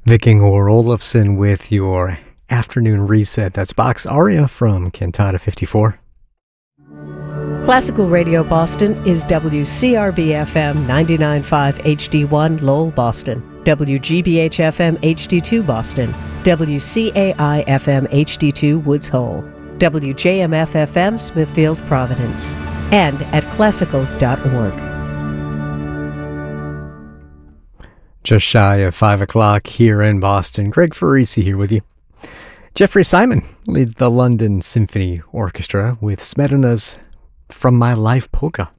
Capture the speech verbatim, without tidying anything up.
Viking or Olafsson with your afternoon reset. That's Bach's aria from Cantata fifty-four. Classical Radio Boston is W C R B F M ninety-nine point five H D one Lowell, Boston, W G B H F M H D two Boston, W C A I F M H D two Woods Hole, W J M F F M Smithfield, Providence, and at classical dot org. Just shy of five o'clock here in Boston. Greg Farisi here with you. Jeffrey Simon leads the London Symphony Orchestra with Smetana's From My Life Polka.